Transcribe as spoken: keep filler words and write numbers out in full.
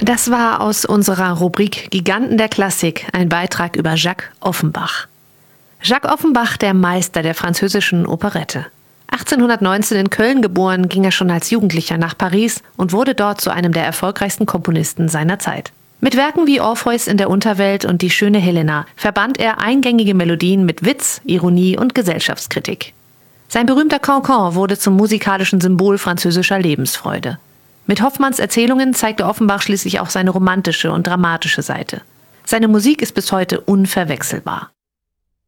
Das war aus unserer Rubrik Giganten der Klassik ein Beitrag über Jacques Offenbach. Jacques Offenbach, der Meister der französischen Operette. achtzehnhundertneunzehn in Köln geboren, ging er schon als Jugendlicher nach Paris und wurde dort zu einem der erfolgreichsten Komponisten seiner Zeit. Mit Werken wie Orpheus in der Unterwelt und Die schöne Helena verband er eingängige Melodien mit Witz, Ironie und Gesellschaftskritik. Sein berühmter Cancan wurde zum musikalischen Symbol französischer Lebensfreude. Mit Hoffmanns Erzählungen zeigte Offenbach schließlich auch seine romantische und dramatische Seite. Seine Musik ist bis heute unverwechselbar.